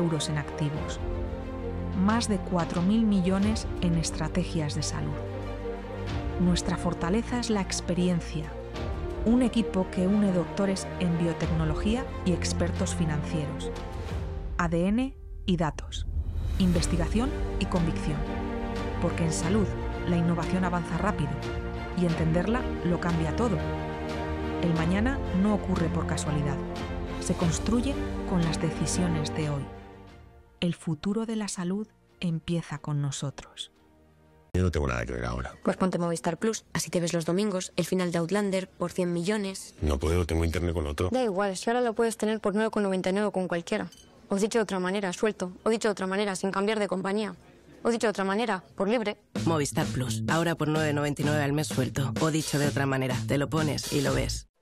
euros en activos. Más de 4.000 millones en estrategias de salud. Nuestra fortaleza es la experiencia. Un equipo que une doctores en biotecnología y expertos financieros. ADN y datos. Investigación y convicción. Porque en salud la innovación avanza rápido y entenderla lo cambia todo. El mañana no ocurre por casualidad. Se construye con las decisiones de hoy. El futuro de la salud empieza con nosotros. Yo no tengo nada que ver ahora. Pues ponte Movistar Plus, así te ves los domingos, el final de Outlander por 100 millones. No puedo, tengo internet con otro. Da igual, si ahora lo puedes tener por 9,99 con cualquiera. O dicho de otra manera, suelto. O dicho de otra manera, sin cambiar de compañía. O dicho de otra manera, por libre. Movistar Plus, ahora por 9,99 al mes suelto. O dicho de otra manera, te lo pones y lo ves.